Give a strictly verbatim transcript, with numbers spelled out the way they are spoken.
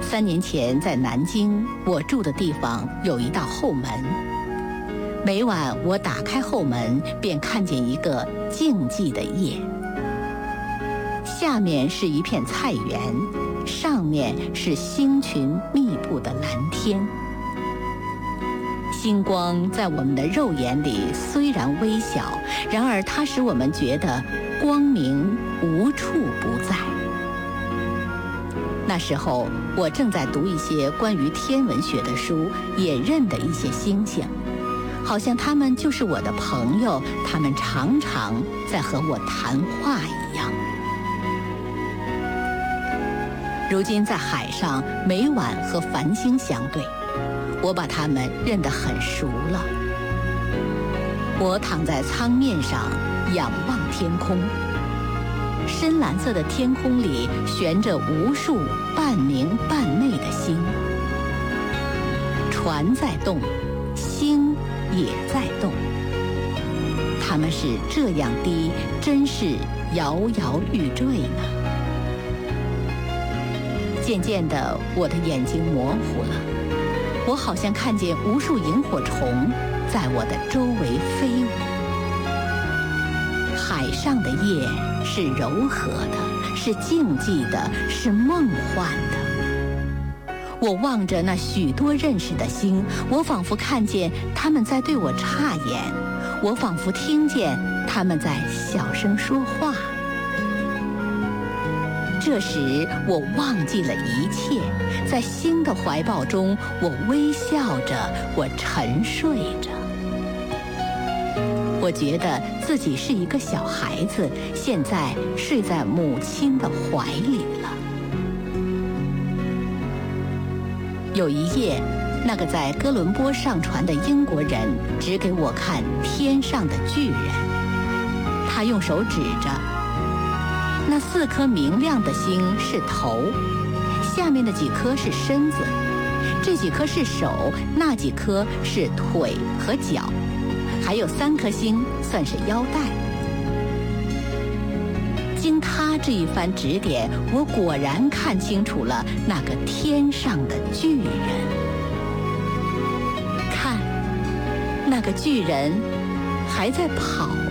三年前在南京，我住的地方有一道后门。每晚我打开后门，便看见一个静寂的夜。下面是一片菜园，上面是星群密布的蓝天。星光在我们的肉眼里虽然微小，然而它使我们觉得光明无处不在。那时候我正在读一些关于天文学的书，也认得一些星星，好像他们就是我的朋友，他们常常在和我谈话一样。如今在海上，每晚和繁星相对，我把它们认得很熟了。我躺在舱面上仰望天空，深蓝色的天空里悬着无数半明半昧的星，船在动，星也在动，它们是这样低，真是摇摇欲坠呢。渐渐的，我的眼睛模糊了，我好像看见无数萤火虫在我的周围飞舞。海上的夜是柔和的，是静寂的，是梦幻的。我望着那许多认识的星，我仿佛看见他们在对我眨眼，我仿佛听见他们在小声说话。这时我忘记了一切，在星的怀抱中，我微笑着，我沉睡着。我觉得自己是一个小孩子，现在睡在母亲的怀里了。有一夜，那个在哥伦波上船的英国人指给我看天上的巨人，他用手指着，那四颗明亮的星是头，下面的几颗是身子，这几颗是手，那几颗是腿和脚，还有三颗星算是腰带。经他这一番指点，我果然看清楚了那个天上的巨人。看，那个巨人还在跑。